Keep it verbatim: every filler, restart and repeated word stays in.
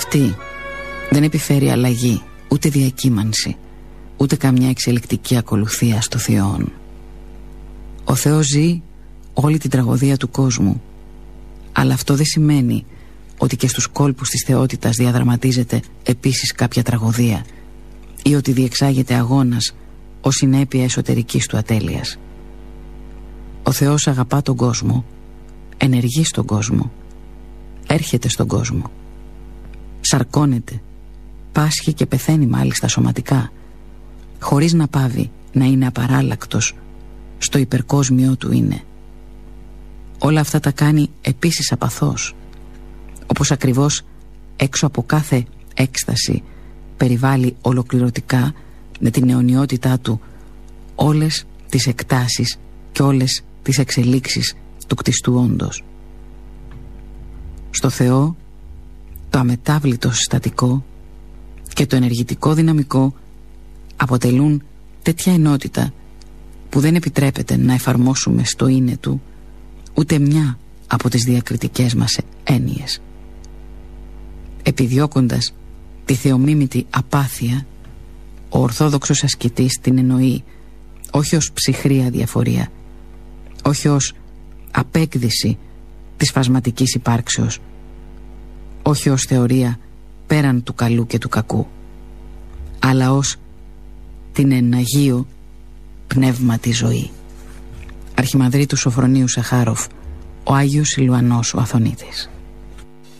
αυτή δεν επιφέρει αλλαγή, ούτε διακύμανση, ούτε καμιά εξελικτική ακολουθία στο Θεόν. Ο Θεός ζει όλη την τραγωδία του κόσμου, αλλά αυτό δεν σημαίνει ότι και στους κόλπους της θεότητας διαδραματίζεται επίσης κάποια τραγωδία ή ότι διεξάγεται αγώνας ως συνέπεια εσωτερικής του ατέλειας. Ο Θεός αγαπά τον κόσμο, ενεργεί στον κόσμο, έρχεται στον κόσμο, σαρκώνεται, πάσχει και πεθαίνει μάλιστα σωματικά, χωρίς να πάβει να είναι απαράλλακτος στο υπερκόσμιο του είναι. Όλα αυτά τα κάνει επίσης απαθώς, όπως ακριβώς έξω από κάθε έκσταση περιβάλλει ολοκληρωτικά με την αιωνιότητά του όλες τις εκτάσεις και όλες τις εξελίξεις του κτιστού όντως. Στο Θεό το αμετάβλητο συστατικό και το ενεργητικό δυναμικό αποτελούν τέτοια ενότητα που δεν επιτρέπεται να εφαρμόσουμε στο είναι του ούτε μια από τις διακριτικές μας έννοιες. Επιδιώκοντας τη θεομίμητη απάθεια, ο ορθόδοξος ασκητής την εννοεί όχι ως ψυχρή αδιαφορία, όχι ως απέκδηση της φασματικής υπάρξεως, όχι ως θεωρία πέραν του καλού και του κακού, αλλά ως την εν Αγίο πνεύματι ζωή. Αρχιμανδρίτου Σοφρονίου Σαχάροφ, ο Άγιος Σιλουανός ο Αθωνίτης.